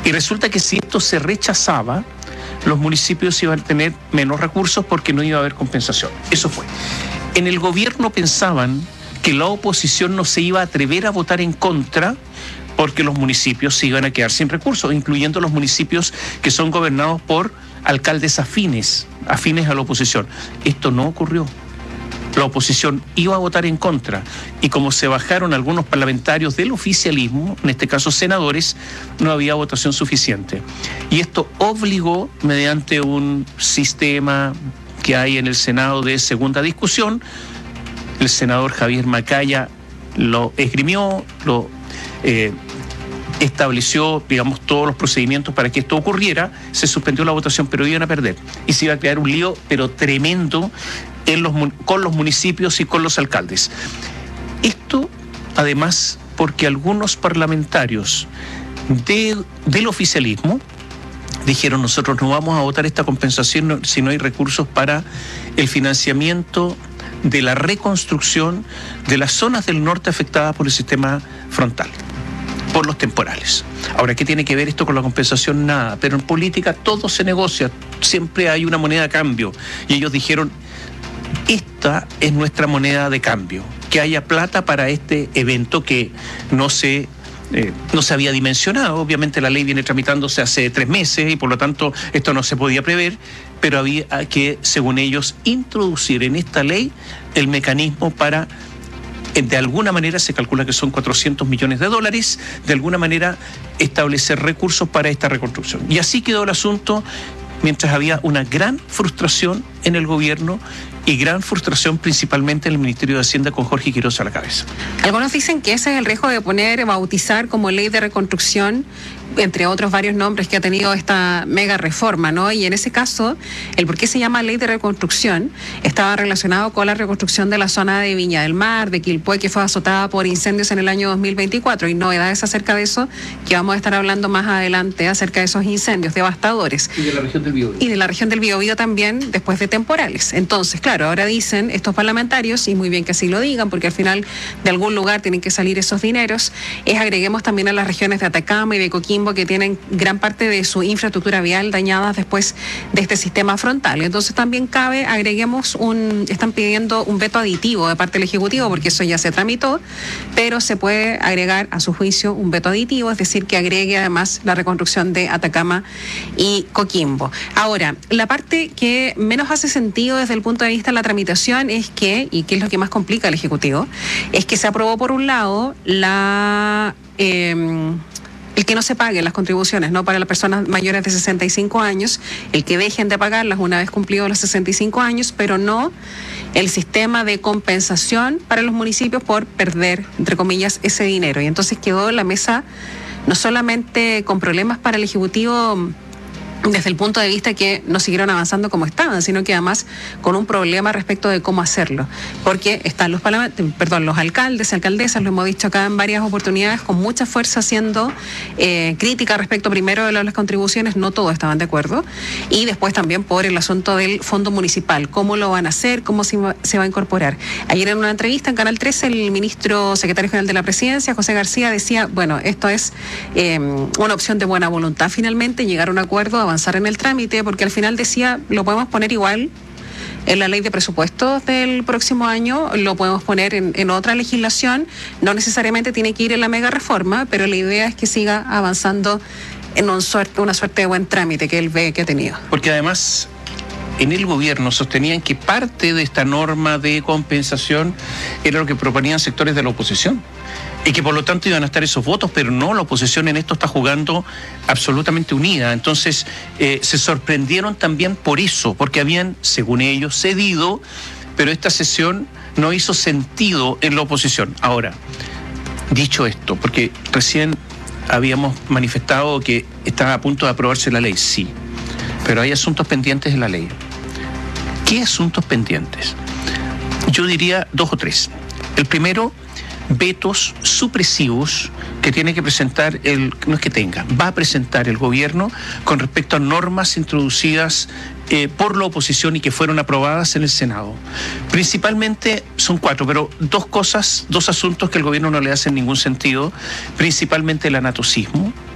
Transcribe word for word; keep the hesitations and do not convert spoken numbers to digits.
Y resulta que si esto se rechazaba, los municipios iban a tener menos recursos porque no iba a haber compensación. Eso fue. En el gobierno pensaban que la oposición no se iba a atrever a votar en contra porque los municipios se iban a quedar sin recursos, incluyendo los municipios que son gobernados por alcaldes afines, afines a la oposición. Esto no ocurrió. La oposición iba a votar en contra y como se bajaron algunos parlamentarios del oficialismo, en este caso senadores, no había votación suficiente. Y esto obligó, mediante un sistema que hay en el Senado de segunda discusión, el senador Javier Macaya lo esgrimió, lo eh, estableció, digamos, todos los procedimientos para que esto ocurriera, se suspendió la votación, pero iban a perder. Y se iba a crear un lío, pero tremendo, en los, con los municipios y con los alcaldes. Esto, además, porque algunos parlamentarios de, del oficialismo dijeron: nosotros no vamos a votar esta compensación si no hay recursos para el financiamiento de la reconstrucción de las zonas del norte afectadas por el sistema frontal, por los temporales. Ahora, ¿qué tiene que ver esto con la compensación? Nada, pero en política todo se negocia, siempre hay una moneda de cambio, y ellos dijeron: esta es nuestra moneda de cambio, que haya plata para este evento que no se, eh, no se había dimensionado. Obviamente la ley viene tramitándose hace tres meses y por lo tanto esto no se podía prever, pero había que, según ellos, introducir en esta ley el mecanismo para, de alguna manera se calcula que son cuatrocientos millones de dólares, de alguna manera establecer recursos para esta reconstrucción. Y así quedó el asunto, mientras había una gran frustración en el gobierno y gran frustración principalmente en el Ministerio de Hacienda con Jorge Quiroz a la cabeza. Algunos dicen que ese es el riesgo de poner, bautizar como ley de reconstrucción, entre otros varios nombres que ha tenido esta mega reforma, ¿no? Y en ese caso, el por qué se llama ley de reconstrucción estaba relacionado con la reconstrucción de la zona de Viña del Mar, de Quilpué, que fue azotada por incendios en el año dos mil veinticuatro, y novedades acerca de eso que vamos a estar hablando más adelante, acerca de esos incendios devastadores. Y de la región del Biobío. Y de la región del Biobío también, después de temporales. Entonces, claro, ahora dicen estos parlamentarios, y muy bien que así lo digan, porque al final de algún lugar tienen que salir esos dineros, es agreguemos también a las regiones de Atacama y de Coquimbo, que tienen gran parte de su infraestructura vial dañadas después de este sistema frontal. Entonces también cabe, agreguemos un, están pidiendo un veto aditivo de parte del Ejecutivo, porque eso ya se tramitó, pero se puede agregar a su juicio un veto aditivo, es decir, que agregue además la reconstrucción de Atacama y Coquimbo. Ahora, la parte que menos hace sentido desde el punto de vista de la tramitación es que, y que es lo que más complica al Ejecutivo, es que se aprobó por un lado la... Eh, el que no se paguen las contribuciones, ¿no?, para las personas mayores de sesenta y cinco años, el que dejen de pagarlas una vez cumplidos los sesenta y cinco años, pero no el sistema de compensación para los municipios por perder, entre comillas, ese dinero. Y entonces quedó la mesa no solamente con problemas para el Ejecutivo desde el punto de vista que no siguieron avanzando como estaban, sino que además con un problema respecto de cómo hacerlo, porque están los perdón, los alcaldes, alcaldesas, lo hemos dicho acá en varias oportunidades, con mucha fuerza haciendo eh, crítica respecto primero de las contribuciones, no todos estaban de acuerdo, y después también por el asunto del fondo municipal, cómo lo van a hacer, cómo se va, se va a incorporar. Ayer en una entrevista en Canal trece, el ministro secretario general de la Presidencia, José García, decía, bueno, esto es eh, una opción de buena voluntad finalmente, llegar a un acuerdo, avanzar en el trámite, porque al final decía, lo podemos poner igual en la ley de presupuestos del próximo año, lo podemos poner en, en otra legislación, no necesariamente tiene que ir en la mega reforma, pero la idea es que siga avanzando en un suerte, una suerte de buen trámite que él ve que ha tenido. Porque además, en el gobierno sostenían que parte de esta norma de compensación era lo que proponían sectores de la oposición, y que por lo tanto iban a estar esos votos, pero no, la oposición en esto está jugando absolutamente unida. Entonces eh, se sorprendieron también por eso, porque habían, según ellos, cedido, pero esta sesión no hizo sentido en la oposición. Ahora, dicho esto, porque recién habíamos manifestado que estaba a punto de aprobarse la ley, sí, pero hay asuntos pendientes de la ley. ¿Qué asuntos pendientes? Yo diría dos o tres. El primero, vetos supresivos que tiene que presentar el, no es que tenga, va a presentar el gobierno con respecto a normas introducidas eh, por la oposición y que fueron aprobadas en el Senado. Principalmente son cuatro, pero dos cosas, dos asuntos que el gobierno no le hacen ningún sentido, principalmente el anatocismo,